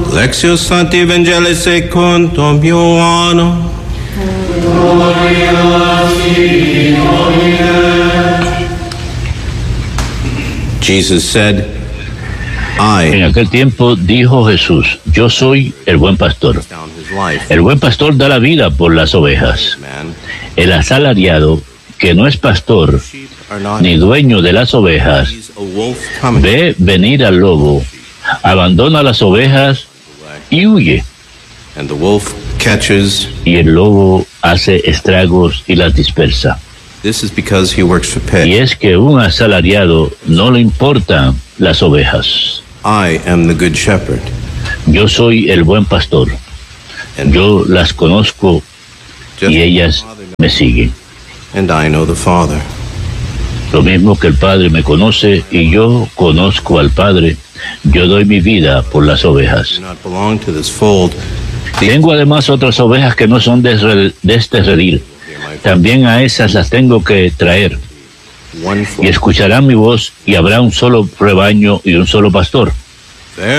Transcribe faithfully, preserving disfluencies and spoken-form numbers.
Lectio Sancti Evangelii secundum Ioannem. Jesus said, I. En aquel tiempo dijo Jesús, yo soy el buen pastor. El buen pastor da la vida por las ovejas. El asalariado, que no es pastor ni dueño de las ovejas, ve venir al lobo, abandona las ovejas y huye. Y el lobo hace estragos y las dispersa. Y es que un asalariado no le importan las ovejas. I am the good shepherd. Yo soy el buen pastor. Yo las conozco y ellas me siguen. And I know the Father. Lo mismo que el Padre me conoce y yo conozco al Padre. Yo doy mi vida por las ovejas. Tengo además otras ovejas que no son de este redil. También a esas las tengo que traer. Y escucharán mi voz y habrá un solo rebaño y un solo pastor.